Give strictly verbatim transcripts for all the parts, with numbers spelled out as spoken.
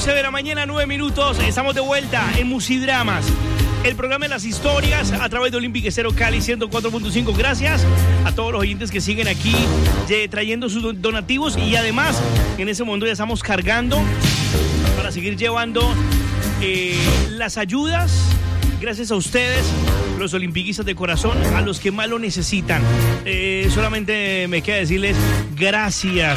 once de la mañana, nueve minutos. Estamos de vuelta en Musidramas, el programa de las historias a través de Olympic Estéreo Cali ciento cuatro punto cinco. Gracias a todos los oyentes que siguen aquí de, trayendo sus donativos, y además en ese momento ya estamos cargando para seguir llevando eh, las ayudas. Gracias a ustedes, los olimpiquistas de corazón, a los que más lo necesitan. Eh, solamente me queda decirles gracias.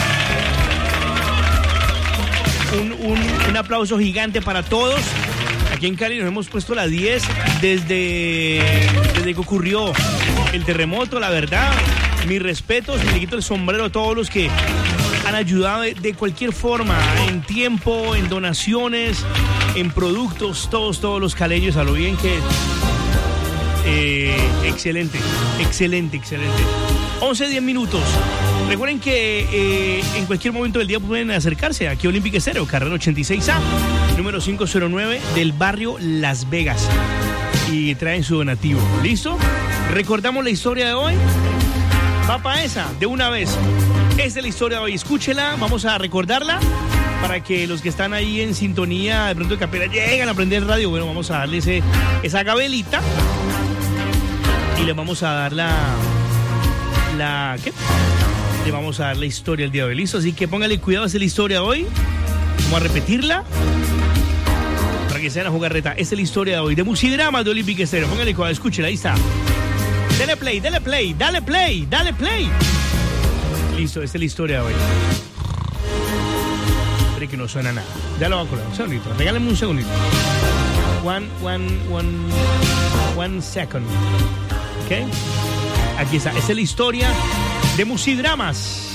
Un, un, un aplauso gigante para todos. Aquí en Cali nos hemos puesto la diez desde, desde que ocurrió el terremoto, la verdad. Mis respetos, me le quito el sombrero a todos los que han ayudado de, de cualquier forma, en tiempo, en donaciones, en productos, todos, todos los caleños, a lo bien que... Eh, excelente, excelente, excelente. once, diez minutos. Recuerden que eh, en cualquier momento del día pueden acercarse aquí a Olympic Estéreo, carrera ochenta y seis A, número quinientos nueve del barrio Las Vegas, y traen su donativo. ¿Listo? Recordamos la historia de hoy. Va para esa, de una vez. Esta es la historia de hoy. Escúchela, vamos a recordarla para que los que están ahí en sintonía de pronto de Capela llegan a aprender el radio. Bueno, vamos a darle ese, esa gabelita y le vamos a dar la... la ¿qué? Le vamos a dar la historia el día de hoy. ¿Listo? Así que póngale cuidado, esta es la historia de hoy. Vamos a repetirla para que sea la jugarreta. Esta es la historia de hoy de Musidramas de Olympic Estéreo. Póngale cuidado, escúchela, ahí está. Dale play, dale play, dale play, dale play. Listo, esta es la historia de hoy. Espera que no suena nada. Ya lo voy a colar, un segundito. Regálame un segundito. One, one, one, one second. ¿Ok? Aquí está, esta es la historia de Musidramas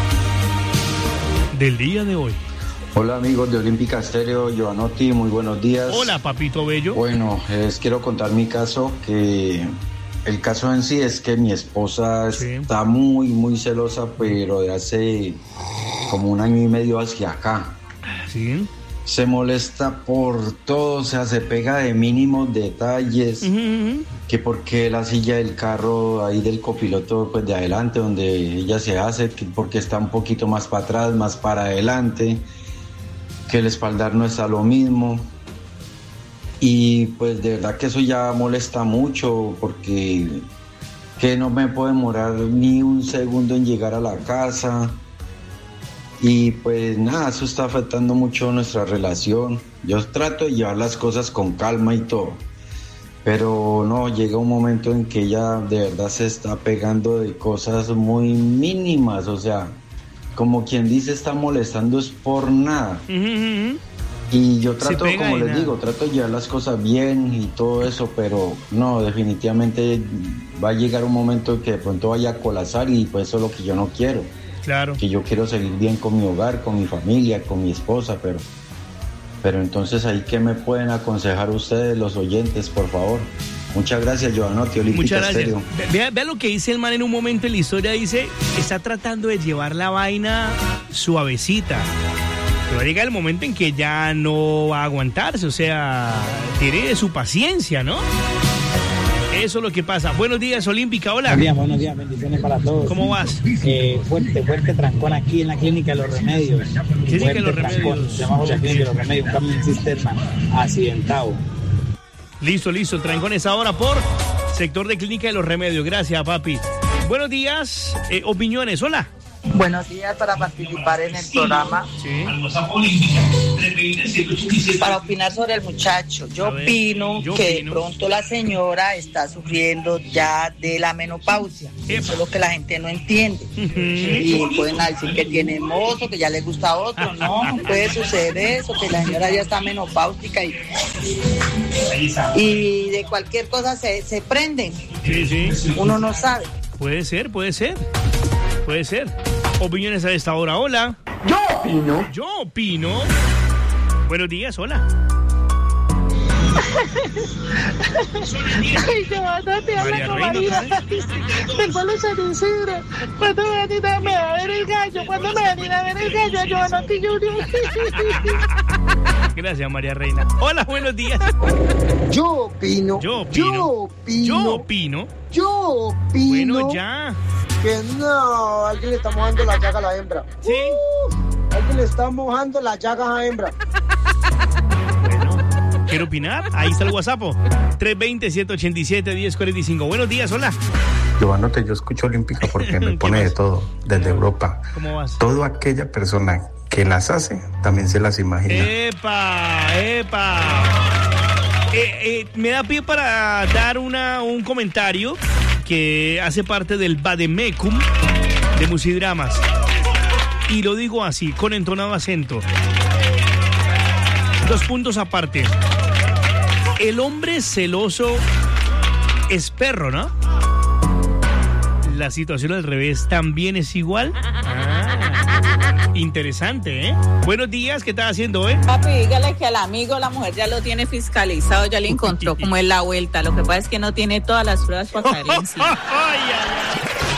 del día de hoy. Hola amigos de Olympic Estéreo, Giovanotti, muy buenos días. Hola papito bello. Bueno, les quiero contar mi caso, que el caso en sí es que mi esposa sí. está muy, muy celosa, pero de hace como un año y medio hacia acá. Sí. Se molesta por todo, o sea, se pega de mínimos detalles, uh-huh. que porque la silla del carro ahí del copiloto, pues de adelante, donde ella se hace, que porque está un poquito más para atrás, más para adelante, que el espaldar no está lo mismo. Y pues de verdad que eso ya molesta mucho, porque que no me puedo demorar ni un segundo en llegar a la casa. Y pues nada, eso está afectando mucho nuestra relación. Yo trato de llevar las cosas con calma y todo, pero no, llega un momento en que ella de verdad se está pegando de cosas muy mínimas, o sea, como quien dice, está molestando es por nada. Uh-huh. Y yo trato, como les nada. digo, trato de llevar las cosas bien y todo eso, pero no, definitivamente va a llegar un momento en que de pronto vaya a colapsar, y pues eso es lo que yo no quiero. Claro. Que yo quiero seguir bien con mi hogar, con mi familia, con mi esposa, pero, pero entonces ahí, ¿qué me pueden aconsejar ustedes, los oyentes, por favor? Muchas gracias, Giovanotti, Olympic Muchas gracias. Estéreo. Vea, vea lo que dice el man en un momento en la historia, dice, está tratando de llevar la vaina suavecita, pero va a llegar el momento en que ya no va a aguantarse, o sea, tiene de su paciencia, ¿no? Eso es lo que pasa. Buenos días, Olímpica, hola. Buenos días, buenos días, bendiciones para todos. ¿Cómo vas? Eh, fuerte, fuerte trancón aquí en la Clínica de los Remedios. Clínica de los Remedios. Llamamos la Clínica de los Remedios, un camión cisterna accidentado. Listo, listo, trancones ahora por sector de Clínica de los Remedios. Gracias, papi. Buenos días, eh, opiniones, hola. Buenos días, para participar en el programa. Sí. Para opinar sobre el muchacho. Yo opino yo que opino. de pronto la señora está sufriendo ya de la menopausia. Eso es lo que la gente no entiende. Uh-huh. Y pueden decir que tiene mozo, que ya le gusta a otro. No, no puede suceder eso, que la señora ya está menopáusica y, y de cualquier cosa se, se prenden. Sí, sí. Uno no sabe. Puede ser, puede ser. Puede ser. Opiniones a esta hora, hola. Yo opino. Yo opino. Buenos días, hola. Ay, te mata, te habla con María. Tengo los San Isidro. ¿Cuándo me van a ir a ver el gallo? ¿Cuándo me van a ir a ver el gallo? Giovanotti Junior. Gracias, María Reina. Hola, buenos días. Yo opino. Yo opino. Yo opino. Yo opino. Yo opino. Bueno, ya. Que no, alguien le está mojando la caga a la hembra. Sí. Uh. Alguien le está mojando las llagas a hembra. Bueno, ¿quiere opinar? Ahí está el WhatsApp. tres dos cero, siete ocho siete, uno cero cuatro cinco. Buenos días, hola. Giovanote, yo escucho Olímpica porque me pone de todo, desde Europa. ¿Cómo vas? Toda aquella persona que las hace, también se las imagina. ¡Epa! ¡Epa! Eh, eh, me da pie para dar una, un comentario que hace parte del Vademecum de Musidramas. Y lo digo así, con entonado acento. Dos puntos aparte. El hombre celoso es perro, ¿no? La situación al revés también es igual. Ah, interesante, ¿eh? Buenos días, ¿qué estás haciendo, eh? Papi, dígale que al amigo la mujer ya lo tiene fiscalizado, ya le encontró como es la vuelta. Lo que pasa es que no tiene todas las pruebas para caer encima. Ay, ay, ay.